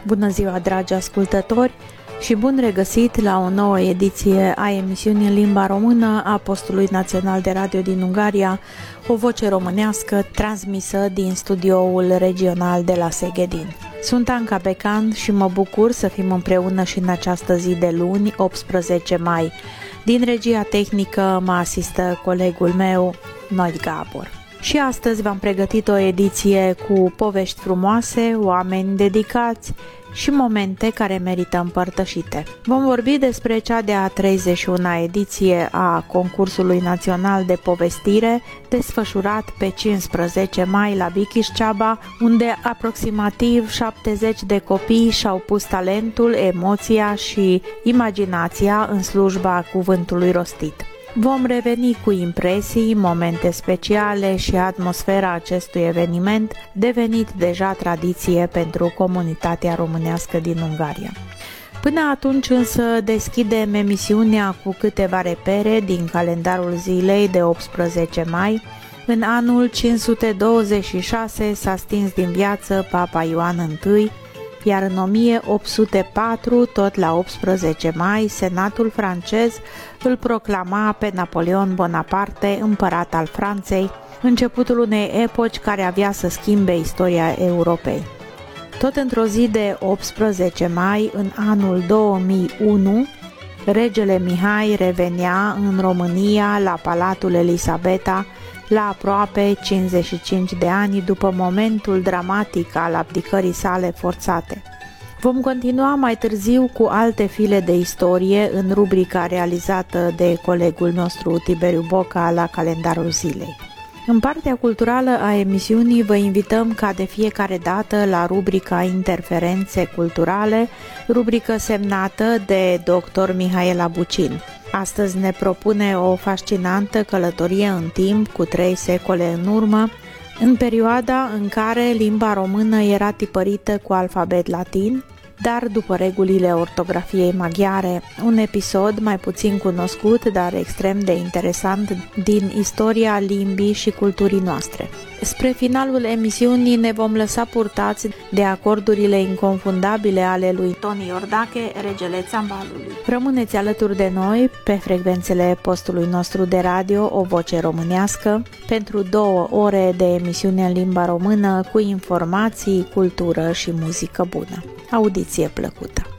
Bună ziua, dragi ascultători, și bun regăsit la o nouă ediție a emisiunii în limba română a Postului Național de Radio din Ungaria, o voce românească transmisă din studioul regional de la Seghedin. Sunt Anca Becan și mă bucur să fim împreună și în această zi de luni, 18 mai. Din regia tehnică mă asistă colegul meu, Noit Gabor. Și astăzi v-am pregătit o ediție cu povești frumoase, oameni dedicați și momente care merită împărtășite. Vom vorbi despre cea de-a 31-a ediție a Concursului Național de Povestire, desfășurat pe 15 mai la Bikișceaba, unde aproximativ 70 de copii și-au pus talentul, emoția și imaginația în slujba cuvântului rostit. Vom reveni cu impresii, momente speciale și atmosfera acestui eveniment, devenit deja tradiție pentru comunitatea românească din Ungaria. Până atunci însă deschidem emisiunea cu câteva repere din calendarul zilei de 18 mai. În anul 526 s-a stins din viață Papa Ioan I, iar în 1804, tot la 18 mai, Senatul francez îl proclama pe Napoleon Bonaparte împărat al Franței, începutul unei epoci care avea să schimbe istoria Europei. Tot într-o zi de 18 mai, în anul 2001, regele Mihai revenea în România la Palatul Elisabeta, la aproape 55 de ani după momentul dramatic al abdicării sale forțate. Vom continua mai târziu cu alte file de istorie în rubrica realizată de colegul nostru Tiberiu Boca la calendarul zilei. În partea culturală a emisiunii vă invităm ca de fiecare dată la rubrica Interferențe culturale, rubrică semnată de dr. Mihaela Bucin. Astăzi ne propune o fascinantă călătorie în timp cu 3 secole în urmă, în perioada în care limba română era tipărită cu alfabet latin, dar după regulile ortografiei maghiare, un episod mai puțin cunoscut, dar extrem de interesant din istoria limbii și culturii noastre. Spre finalul emisiunii ne vom lăsa purtați de acordurile inconfundabile ale lui Toni Iordache, regele țambalului. Rămâneți alături de noi pe frecvențele postului nostru de radio, o voce românească, pentru 2 ore de emisiune în limba română cu informații, cultură și muzică bună. Audiție plăcută!